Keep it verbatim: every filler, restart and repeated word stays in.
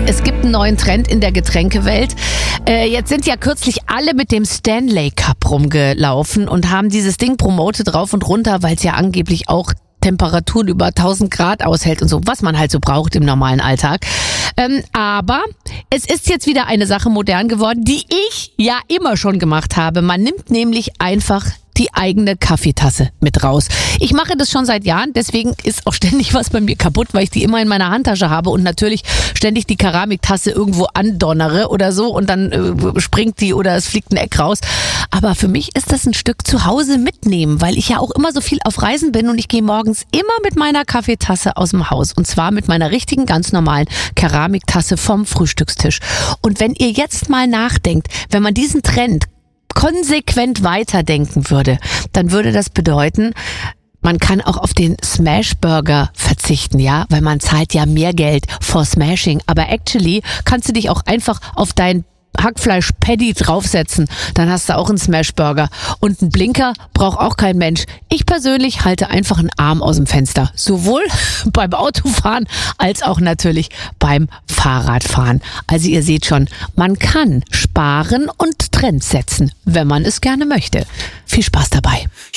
Es gibt einen neuen Trend in der Getränkewelt. Äh, jetzt sind ja kürzlich alle mit dem Stanley Cup rumgelaufen und haben dieses Ding promotet rauf und runter, weil es ja angeblich auch Temperaturen über tausend Grad aushält und so, was man halt so braucht im normalen Alltag. Ähm, aber es ist jetzt wieder eine Sache modern geworden, die ich ja immer schon gemacht habe. Man nimmt nämlich einfach die eigene Kaffeetasse mit raus. Ich mache das schon seit Jahren, deswegen ist auch ständig was bei mir kaputt, weil ich die immer in meiner Handtasche habe und natürlich ständig die Keramiktasse irgendwo andonnere oder so und dann äh, springt die oder es fliegt ein Eck raus. Aber für mich ist das ein Stück zu Hause mitnehmen, weil ich ja auch immer so viel auf Reisen bin und ich gehe morgens immer mit meiner Kaffeetasse aus dem Haus und zwar mit meiner richtigen, ganz normalen Keramiktasse vom Frühstückstisch. Und wenn ihr jetzt mal nachdenkt, wenn man diesen Trend konsequent weiterdenken würde, dann würde das bedeuten, man kann auch auf den Smashburger verzichten, ja, weil man zahlt ja mehr Geld for Smashing, aber actually kannst du dich auch einfach auf dein Hackfleisch-Patty draufsetzen, dann hast du auch einen Smashburger. Und einen Blinker braucht auch kein Mensch. Ich persönlich halte einfach einen Arm aus dem Fenster. Sowohl beim Autofahren als auch natürlich beim Fahrradfahren. Also ihr seht schon, man kann sparen und Trends setzen, wenn man es gerne möchte. Viel Spaß dabei.